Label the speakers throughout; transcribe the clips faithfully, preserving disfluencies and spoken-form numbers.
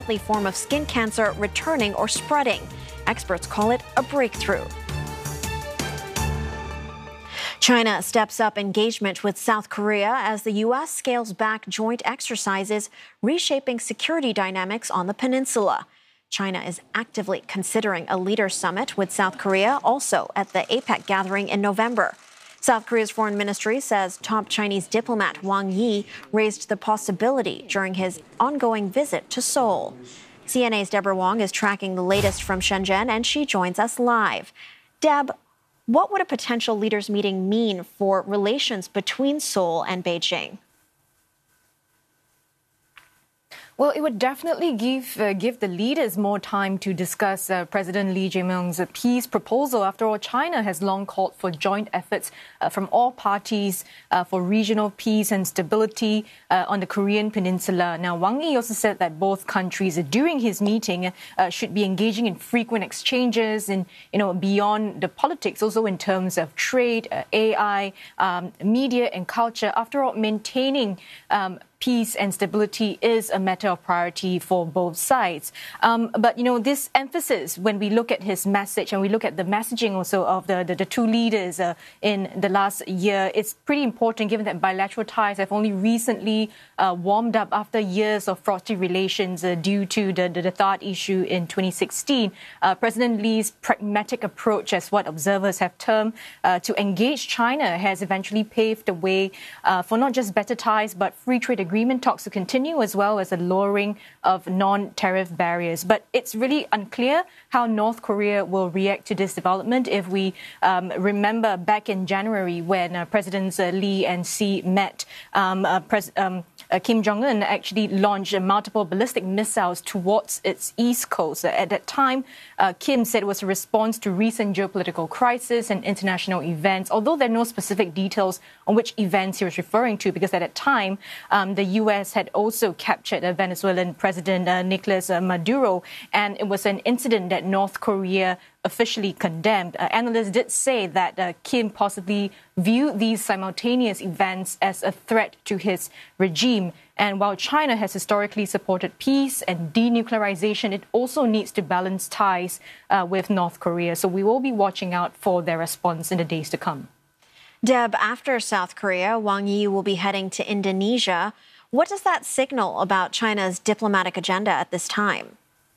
Speaker 1: form of skin cancer returning or spreading. Experts call it a breakthrough. China steps up engagement with South Korea as the U S scales back joint exercises, reshaping security dynamics on the peninsula. China is actively considering a leaders' summit with South Korea, also at the APEC gathering in November. South Korea's foreign ministry says top Chinese diplomat Wang Yi raised the possibility during his ongoing visit to Seoul. C N A's Deborah Wong is tracking the latest from Shenzhen, and she joins us live. Deb, what would a potential leaders' meeting mean for relations between Seoul and Beijing?
Speaker 2: Well, it would definitely give uh, give the leaders more time to discuss uh, President Lee Jae-myung's uh, peace proposal. After all, China has long called for joint efforts uh, from all parties uh, for regional peace and stability uh, on the Korean peninsula. Now, Wang Yi also said that both countries, uh, during his meeting, uh, should be engaging in frequent exchanges and, you know, beyond the politics, also in terms of trade, uh, A I, um, media and culture. After all, maintaining um, peace and stability is a matter of priority for both sides. Um, but, you know, this emphasis, when we look at his message and we look at the messaging also of the, the, the two leaders uh, in the last year, it's pretty important given that bilateral ties have only recently uh, warmed up after years of frosty relations uh, due to the, the, the THAAD issue in twenty sixteen. Uh, President Lee's pragmatic approach, as what observers have termed, uh, to engage China has eventually paved the way uh, for not just better ties, but free trade agreements. Agreement talks to continue, as well as a lowering of non-tariff barriers. But it's really unclear how North Korea will react to this development. If we um, remember back in January when uh, Presidents uh, Lee and Xi met, um, uh, Pres- um, uh, Kim Jong-un actually launched uh, multiple ballistic missiles towards its east coast. Uh, at that time, uh, Kim said it was a response to recent geopolitical crisis and international events, although there are no specific details on which events he was referring to, because at that time, um, the U S had also captured a Venezuelan President uh, Nicolas uh, Maduro, and it was an incident that North Korea officially condemned. Uh, analysts did say that uh, Kim possibly viewed these simultaneous events as a threat to his regime. And while China has historically supported peace and denuclearization, it also needs to balance ties uh, with North Korea. So we will be watching out for their response in the days to come.
Speaker 1: Deb, after South Korea, Wang Yi will be heading to Indonesia. What does that signal about China's diplomatic agenda at this time?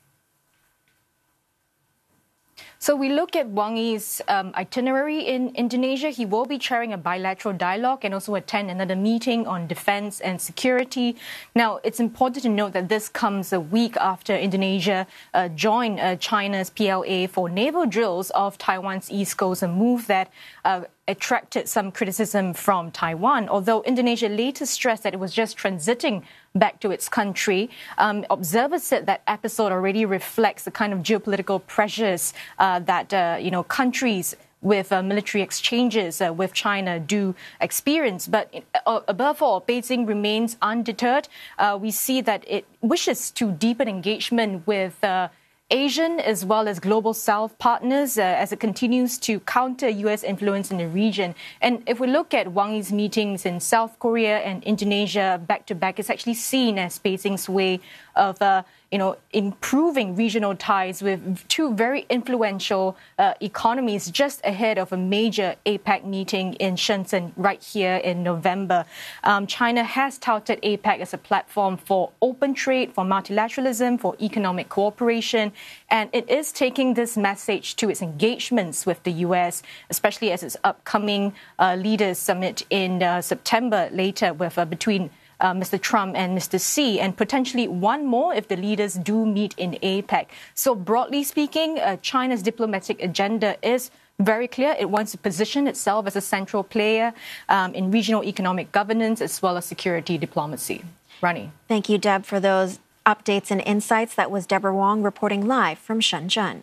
Speaker 2: So we look at Wang Yi's um, itinerary in Indonesia. He will be chairing a bilateral dialogue and also attend another meeting on defense and security. Now, it's important to note that this comes a week after Indonesia uh, joined uh, China's P L A for naval drills off Taiwan's east coast, a move that uh, attracted some criticism from Taiwan, although Indonesia later stressed that it was just transiting back to its country. Um, observers said that episode already reflects the kind of geopolitical pressures uh, that, uh, you know, countries with uh, military exchanges uh, with China do experience. But uh, above all, Beijing remains undeterred. Uh, we see that it wishes to deepen engagement with uh, Asian as well as global South partners uh, as it continues to counter U S influence in the region. And if we look at Wang Yi's meetings in South Korea and Indonesia back to back, it's actually seen as Beijing's way of uh, you know, improving regional ties with two very influential uh, economies just ahead of a major APEC meeting in Shenzhen right here in November. Um, China has touted APEC as a platform for open trade, for multilateralism, for economic cooperation, and it is taking this message to its engagements with the U S, especially as its upcoming uh, leaders summit in uh, September later with uh, between Uh, Mister Trump and Mister Xi, and potentially one more if the leaders do meet in APEC. So broadly speaking, uh, China's diplomatic agenda is very clear. It wants to position itself as a central player um, in regional economic governance as well as security diplomacy. Rani.
Speaker 1: Thank you, Deb, for those updates and insights. That was Deborah Wong reporting live from Shenzhen.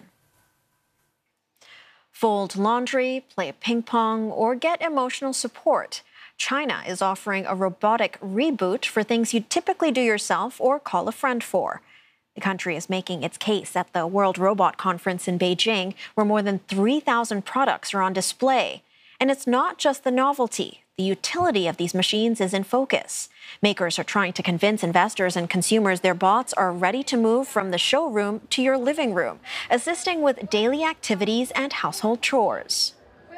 Speaker 1: Fold laundry, play ping pong, or get emotional support. China is offering a robotic reboot for things you typically do yourself or call a friend for. The country is making its case at the World Robot Conference in Beijing, where more than three thousand products are on display. And it's not just the novelty. the utility of these machines is in focus. Makers are trying to convince investors and consumers their bots are ready to move from the showroom to your living room, assisting with daily activities and household chores.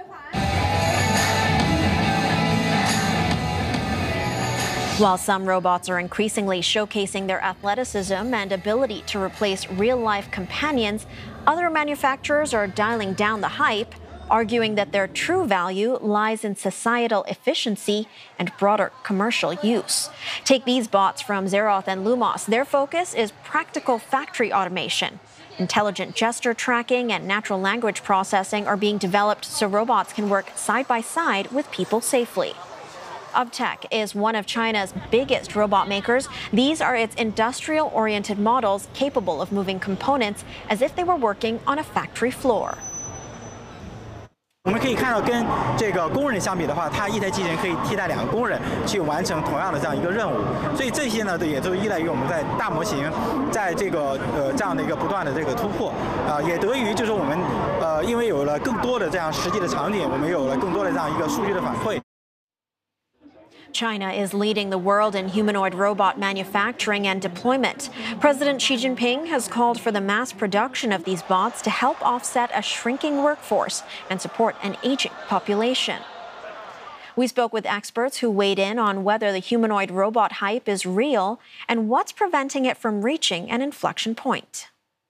Speaker 1: While some robots are increasingly showcasing their athleticism and ability to replace real-life companions, other manufacturers are dialing down the hype, arguing that their true value lies in societal efficiency and broader commercial use. Take these bots from Xeroth and Lumos. Their focus is practical factory automation. Intelligent gesture tracking and natural language processing are being developed so robots can work side by side with people safely. UpTech is one of China's biggest robot makers. These are its industrial-oriented models capable of moving components as if they were working on a factory floor.
Speaker 3: 我们可以看到，跟这个工人相比的话，它一台机器人可以替代两个工人去完成同样的这样一个任务。所以这些呢，也都依赖于我们在大模型，在这个呃这样的一个不断的这个突破啊、呃，也得益于就是我们呃，因为有了更多的这样实际的场景，我们有了更多的这样一个数据的反馈。
Speaker 1: China is leading the world in humanoid robot manufacturing and deployment. President Xi Jinping has called for the mass production of these bots to help offset a shrinking workforce and support an aging population. We spoke with experts who weighed in on whether the humanoid robot hype is real and what's preventing it from reaching an inflection point.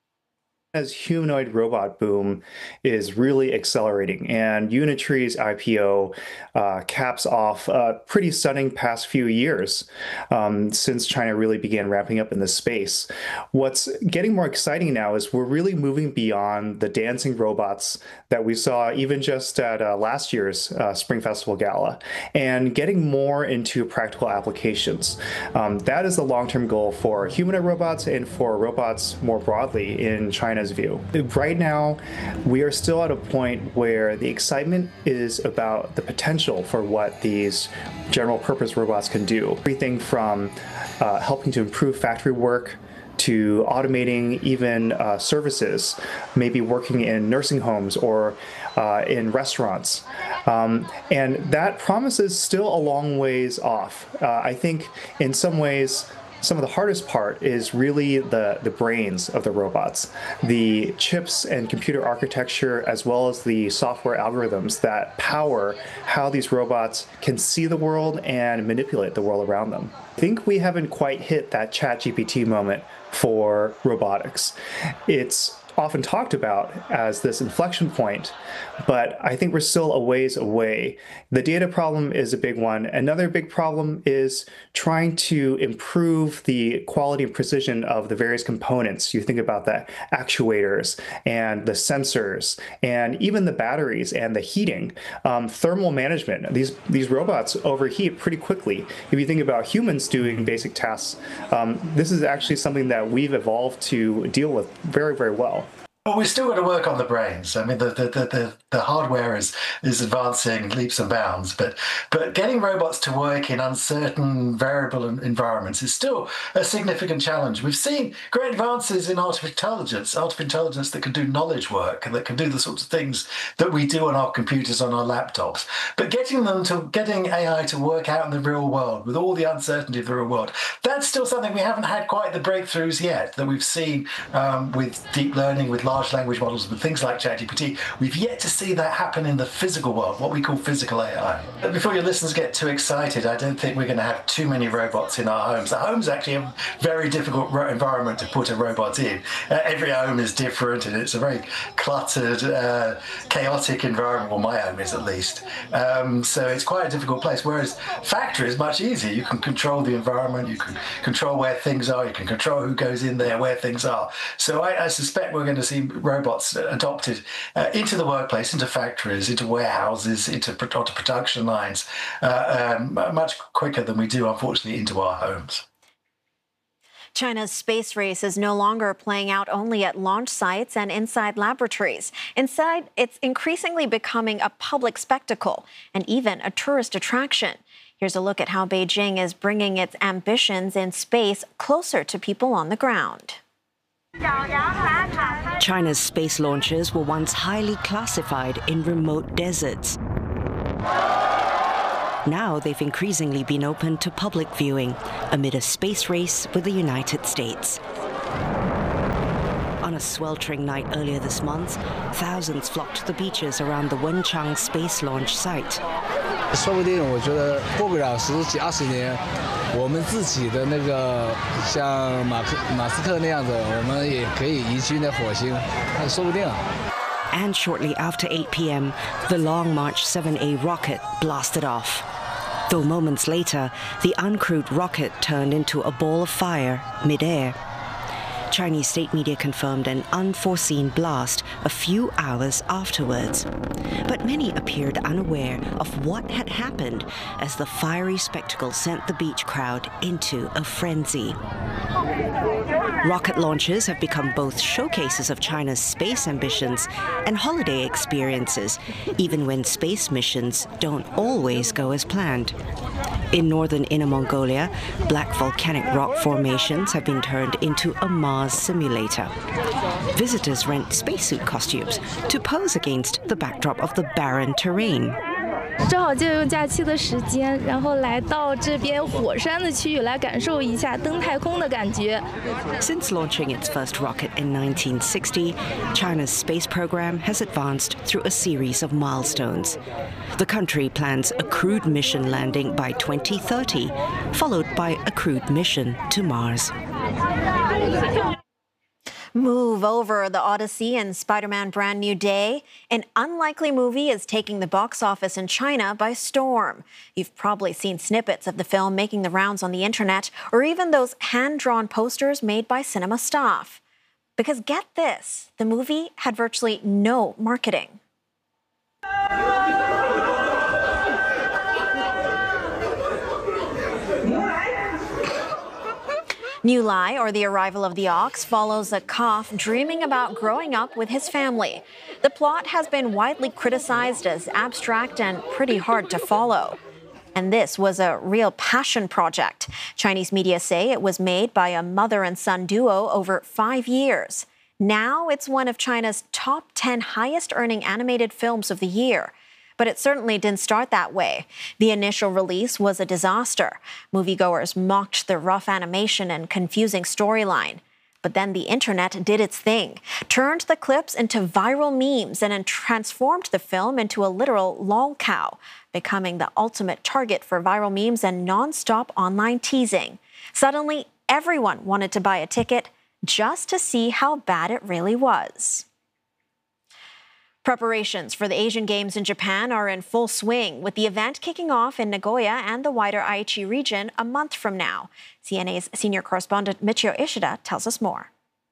Speaker 4: As humanoid robot boom is really accelerating, and Unitree's I P O uh, caps off a pretty stunning past few years um, since China really began ramping up in this space. What's getting more exciting now is we're really moving beyond the dancing robots that we saw even just at uh, last year's uh, Spring Festival Gala, and getting more into practical applications. Um, that is the long-term goal for humanoid robots and for robots more broadly in China. View. Right now, we are still at a point where the excitement is about the potential for what these general purpose robots can do. Everything from uh, helping to improve factory work to automating even uh, services, maybe working in nursing homes or uh, in restaurants. Um, and that promises still a long ways off. Uh, I think in some ways, some of the hardest part is really the, the brains of the robots, the chips and computer architecture, as well as the software algorithms that power how these robots can see the world and manipulate the world around them. I think we haven't quite hit that ChatGPT moment for robotics. It's often talked about as this inflection point, but I think we're still a ways away. The data problem is a big one. Another big problem is trying to improve the quality and precision of the various components. You think about the actuators and the sensors and even the batteries and the heating, um, thermal management. These, these robots overheat pretty quickly. If you think about humans doing basic tasks, um, this is actually something that we've evolved to deal with very, very well.
Speaker 5: Well, we've still got to work on the brains. I mean, the the the, the, the hardware is is advancing leaps and bounds, but but getting robots to work in uncertain, variable environments is still a significant challenge. We've seen great advances in artificial intelligence, artificial intelligence that can do knowledge work and that can do the sorts of things that we do on our computers, on our laptops. But getting them to getting A I to work out in the real world with all the uncertainty of the real world, that's still something we haven't had quite the breakthroughs yet that we've seen um, with deep learning, with large language models and things like ChatGPT. We've yet to see that happen in the physical world, what we call physical A I. But before your listeners get too excited, I don't think we're going to have too many robots in our homes. The home's actually a very difficult environment to put a robot in. Uh, every home is different and it's a very cluttered, uh, chaotic environment. Well, my home is at least. Um, so it's quite a difficult place, whereas factory is much easier. You can control the environment, you can control where things are, you can control who goes in there, where things are. So I, I suspect we're going to see robots adopted uh, into the workplace, into factories, into warehouses, into, onto production lines uh, um, much quicker than we do, unfortunately, into our homes.
Speaker 1: China's space race is no longer playing out only at launch sites and inside laboratories. Inside, it's increasingly becoming a public spectacle and even a tourist attraction. Here's a look at how Beijing is bringing its ambitions in space closer to people on the ground.
Speaker 6: China's space launches were once highly classified in remote deserts. Now they've increasingly been open to public viewing amid a space race with the United States. On a sweltering night earlier this month, thousands flocked to the beaches around the Wenchang space launch site.
Speaker 7: 说不定我觉得过不了十几二十年，我们自己的那个像马克马斯克那样的，我们也可以移居那火星，那说不定。
Speaker 6: And shortly after eight p m, the Long March seven A rocket blasted off. Though moments later, the uncrewed rocket turned into a ball of fire mid-air. Chinese state media confirmed an unforeseen blast a few hours afterwards. But many appeared unaware of what had happened as the fiery spectacle sent the beach crowd into a frenzy. Rocket launches have become both showcases of China's space ambitions and holiday experiences, even when space missions don't always go as planned. In northern Inner Mongolia, black volcanic rock formations have been turned into a Mars simulator. Visitors rent spacesuit costumes to pose against the backdrop of the barren terrain.
Speaker 8: 正好借用假期的时间，然后来到这边火山的区域来感受一下登太空的感觉。
Speaker 6: Since launching its first rocket in nineteen sixty, China's space program has advanced through a series of milestones. The country plans a crewed mission landing by twenty thirty, followed by a crewed mission to Mars.
Speaker 1: Move over the Odyssey and Spider-Man Brand New Day. An unlikely movie is taking the box office in China by storm. You've probably seen snippets of the film making the rounds on the internet, or even those hand-drawn posters made by cinema staff. Because get this, the movie had virtually no marketing. New Lai, or The Arrival of the Ox, follows a calf dreaming about growing up with his family. The plot has been widely criticized as abstract and pretty hard to follow. And this was a real passion project. Chinese media say it was made by a mother and son duo over five years. Now it's one of China's top ten highest-earning animated films of the year. But it certainly didn't start that way. The initial release was a disaster. Moviegoers mocked the rough animation and confusing storyline. But then the internet did its thing, turned the clips into viral memes and transformed the film into a literal lol cow, becoming the ultimate target for viral memes and non-stop online teasing. Suddenly, everyone wanted to buy a ticket just to see how bad it really was. Preparations for the Asian Games in Japan are in full swing, with the event kicking off in Nagoya and the wider Aichi region a month from now. C N A's senior correspondent Michio Ishida tells us more.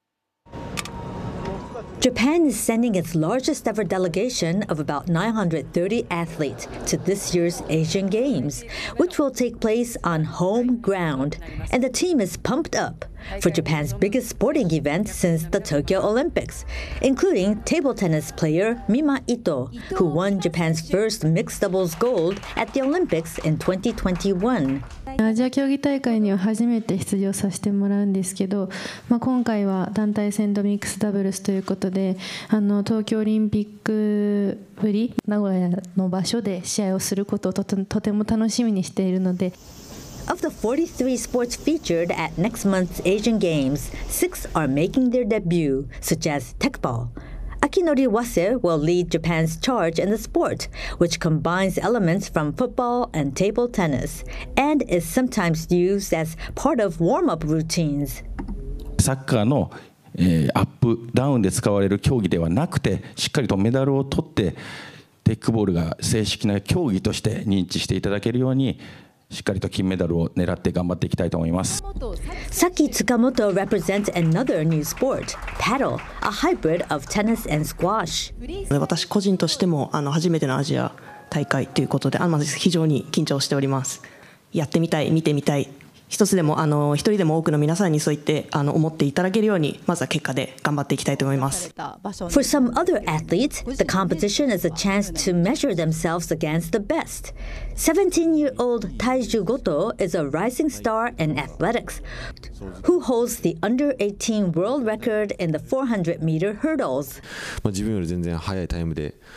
Speaker 9: Japan is sending its largest ever delegation of about nine hundred thirty athletes to this year's Asian Games, which will take place on home ground. And the team is pumped up for Japan's biggest sporting event since the Tokyo Olympics, including table tennis player Mima Ito, who won Japan's first mixed doubles gold at the Olympics in twenty twenty-one.
Speaker 10: アジア競技大会には初めて出場させてもらうんですけど、まあ、今回は団体戦とミックスダブルスということで、あの東京オリンピックぶり名古屋の場所で試合をすることをとて、とても楽しみにしているので。
Speaker 9: Of the forty-three sports featured at next month's Asian Games, six are making their debut, such as Tekball. Akinori Wase will lead Japan's charge in the sport, which combines elements from football and table tennis, and is sometimes used as part of warm-up routines.
Speaker 11: サッカーの、えー、アップダウンで使われる競技ではなくて、しっかりとメダルを取ってテックボールが正式な競技として認知していただけるように。 しっかりと金メダルを狙って頑張っていきたいと思います。
Speaker 9: Saki Tsukamoto represents another new sport, paddle, a hybrid of tennis and squash.
Speaker 12: 私個人としてもあの初めてのアジア大会ということで、あの非常に緊張しております。やってみたい、見てみたい。 一つでもあの一人でも多くの皆さんにそう言ってあの思っていただけるようにまずは結果で頑張っていきたいと思います。
Speaker 9: For some other athletes, the competition is a chance to measure themselves against the best. seventeen-year-old Taiju Goto is a rising star in athletics, who holds the under eighteen world record in the four hundred meter hurdles.
Speaker 13: 自分より全然速いタイムで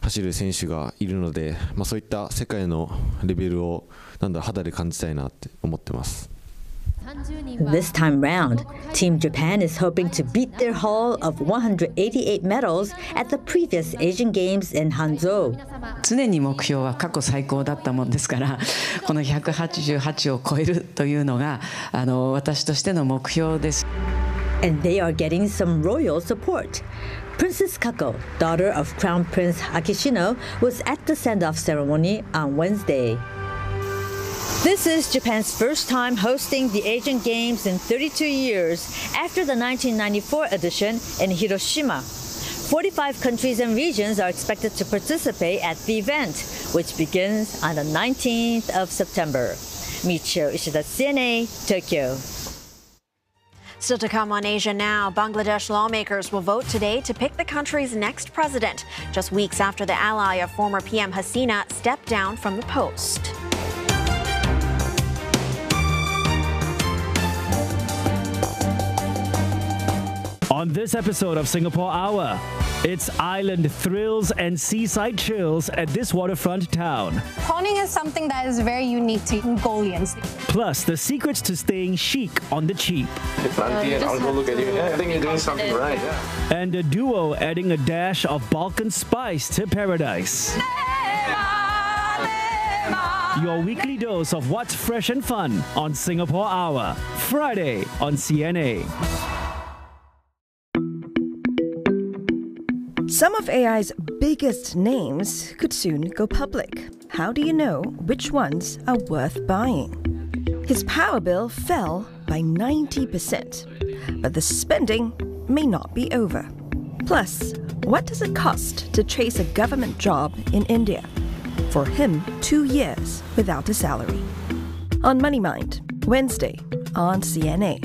Speaker 13: 走る選手がいるので、まあ、そういった世界のレベルをなんだ肌で感じたいなって思ってます。
Speaker 9: This time round, Team Japan is hoping to beat their haul of one hundred eighty-eight medals at the previous Asian Games in Hangzhou.
Speaker 14: 常に目標は過去最高だったものですから、このひゃくはちじゅうはちを超えるというのがあの私としての目標です。
Speaker 9: And they are getting some royal support. Princess Kako, daughter of Crown Prince Akishino, was at the send-off ceremony on Wednesday. This is Japan's first time hosting the Asian Games in thirty-two years after the nineteen ninety-four edition in Hiroshima. forty-five countries and regions are expected to participate at the event, which begins on the nineteenth of September. Michio Ishida, C N A, Tokyo.
Speaker 1: Still to come on Asia Now, Bangladesh lawmakers will vote today to pick the country's next president, just weeks after the ally of former P M Hasina stepped down from the post.
Speaker 15: On this episode of Singapore Hour, it's island thrills and seaside chills at this waterfront town.
Speaker 16: Prawning is something that is very unique to Mongolians.
Speaker 15: Plus, the secrets to staying chic on the cheap.
Speaker 17: Planty and I'll look at you. Yeah, I think you're doing something right. Yeah.
Speaker 15: And a duo adding a dash of Balkan spice to paradise. Your weekly dose of what's fresh and fun on Singapore Hour, Friday on C N A.
Speaker 18: Some of A I's biggest names could soon go public. How do you know which ones are worth buying? His power bill fell by ninety percent, but the spending may not be over. Plus, what does it cost to chase a government job in India? For him, two years without a salary. On Money Mind, Wednesday on C N A.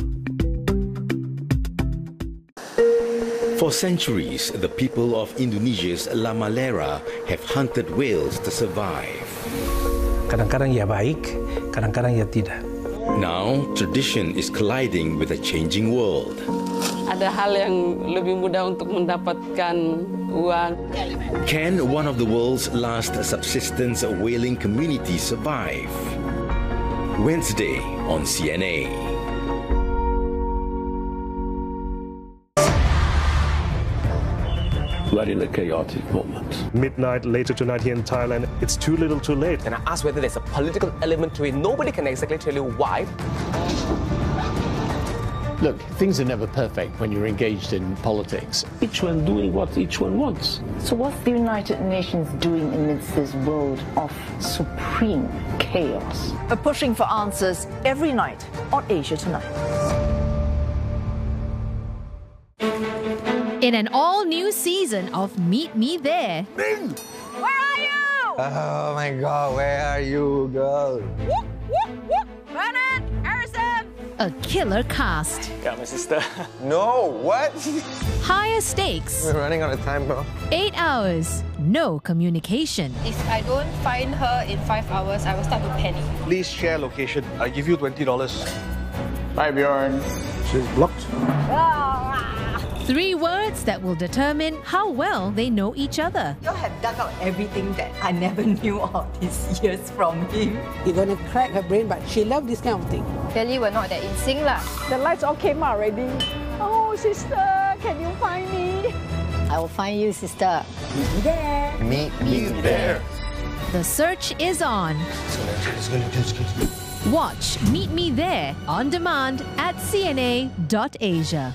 Speaker 19: For centuries, the people of Indonesia's Lamalera have hunted whales to survive.
Speaker 20: Kadang-kadang ia baik, kadang-kadang ia tidak.
Speaker 19: Now, tradition is colliding with a changing world.
Speaker 21: Ada hal yang lebih mudah untuk mendapatkan uang.
Speaker 19: Can one of the world's last subsistence whaling communities survive? Wednesday on C N A.
Speaker 22: We're in a chaotic moment.
Speaker 23: Midnight later tonight here in Thailand, it's too little too late.
Speaker 24: And I asked whether there's a political element to it. Nobody can exactly tell you why.
Speaker 22: Look, things are never perfect when you're engaged in politics. Each one doing what each one wants.
Speaker 25: So what's the United Nations doing amidst this world of supreme chaos?
Speaker 26: We're pushing for answers every night on Asia Tonight.
Speaker 27: In an all-new season of Meet Me There.
Speaker 26: Ming! Where are you?
Speaker 28: Oh my God, where are you, girl?
Speaker 26: Whoop, whoop, whoop! Bernard! Harrison!
Speaker 27: A killer cast.
Speaker 28: Got my sister. No, what?
Speaker 27: Higher stakes.
Speaker 28: We're running out of time, bro.
Speaker 27: Eight hours. No communication.
Speaker 29: If I don't find her in five hours, I will start to panic.
Speaker 23: Please share location. I give you twenty dollars.
Speaker 28: Bye, Bjorn.
Speaker 23: She's blocked.
Speaker 27: Three words that will determine how well they know each other.
Speaker 26: You have dug out everything that I never knew all these years from him.
Speaker 30: You're gonna crack her brain, but she loves this kind of thing.
Speaker 29: Clearly, we're not that in sync, lah.
Speaker 30: The lights all came out already. Oh, sister, can you find me?
Speaker 26: I will find you, sister. Meet me there.
Speaker 28: Meet me there.
Speaker 27: The search is on. Watch Meet Me There on demand at C N A dot asia.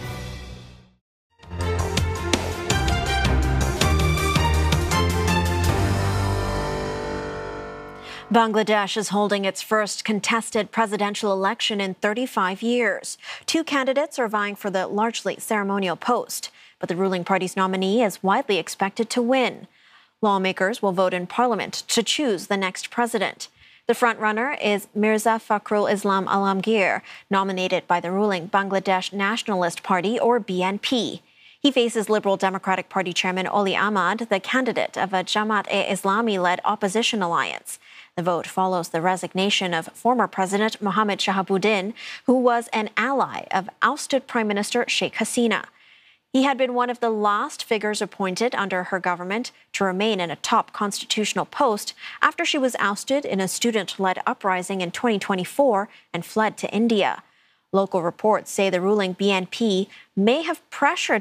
Speaker 1: Bangladesh is holding its first contested presidential election in thirty-five years. Two candidates are vying for the largely ceremonial post, but the ruling party's nominee is widely expected to win. Lawmakers will vote in parliament to choose the next president. The frontrunner is Mirza Fakhrul Islam Alamgir, nominated by the ruling Bangladesh Nationalist Party, or B N P. He faces Liberal Democratic Party Chairman Oli Ahmad, the candidate of a Jamaat-e-Islami-led opposition alliance. The vote follows the resignation of former President Mohamed Shahabuddin, who was an ally of ousted Prime Minister Sheikh Hasina. He had been one of the last figures appointed under her government to remain in a top constitutional post after she was ousted in a student-led uprising in twenty twenty-four and fled to India. Local reports say the ruling B N P may have pressured